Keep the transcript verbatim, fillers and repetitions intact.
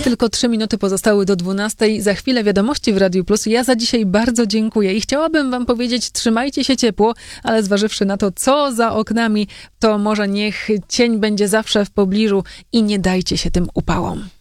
Tylko trzy minuty pozostały do dwunastej. Za chwilę wiadomości w Radiu Plus. Ja za dzisiaj bardzo dziękuję i chciałabym wam powiedzieć, trzymajcie się ciepło, ale zważywszy na to, co za oknami, to może niech cień będzie zawsze w pobliżu i nie dajcie się tym upałom.